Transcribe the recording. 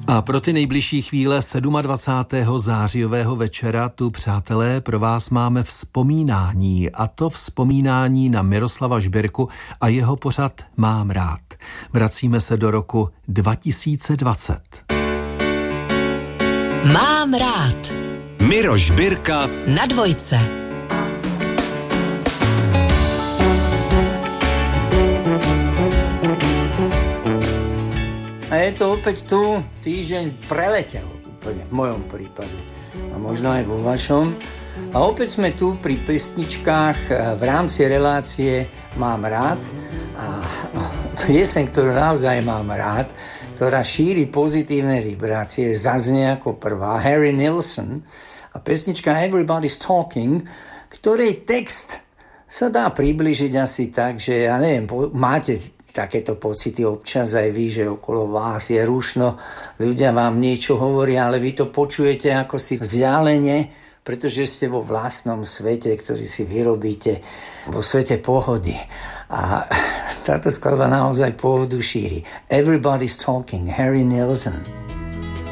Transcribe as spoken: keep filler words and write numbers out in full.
A pro ty nejbližší chvíle dvacátého sedmého zářijového večera tu, přátelé, pro vás máme vzpomínání, a to vzpomínání na Miroslava Žbirku a jeho pořad Mám rád. Vracíme se do roku dva tisíce dvacet. Mám rád. Miro Žbirka na Dvojce. A je to opäť tu, týždeň preletel úplne, v mojom prípade. A možno aj vo vašom. A opäť sme tu pri pesničkách v rámci relácie Mám rád. A pieseň, ktorú naozaj mám rád, ktorá šíri pozitívne vibrácie, zaznie ako prvá, Harry Nilsson. A pesnička Everybody's Talking, ktorej text sa dá približiť asi tak, že ja neviem, máte takéto pocity občas aj vy, že okolo vás je rušno, ľudia vám niečo hovoria, ale vy to počujete ako si vzdialene, pretože ste vo vlastnom svete, ktorý si vyrobíte, vo svete pohody. A táto skladba naozaj pohodu šíri. Everybody's Talking, Harry Nilsson.